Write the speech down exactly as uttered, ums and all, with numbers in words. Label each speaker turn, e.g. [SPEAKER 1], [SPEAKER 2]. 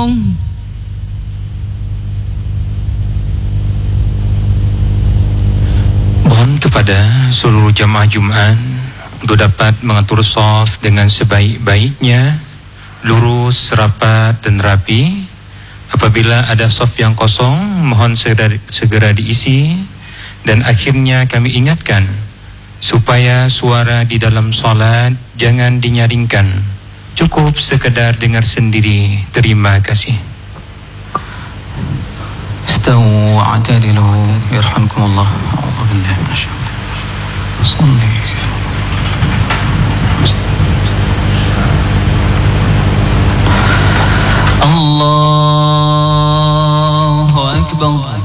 [SPEAKER 1] kosong.
[SPEAKER 2] Mohon kepada seluruh jamaah Jumat untuk dapat mengatur shaf dengan sebaik-baiknya, lurus, rapat dan rapi. Apabila ada shaf yang kosong, mohon segera, segera diisi. Dan akhirnya kami ingatkan supaya suara di dalam solat jangan dinyaringkan. Cukup sekedar dengar sendiri. Terima kasih.
[SPEAKER 3] Istawu wa'tadilu yarhamkumullah. A'udzu billahi minasyaitonir rajim. Allahu akbar.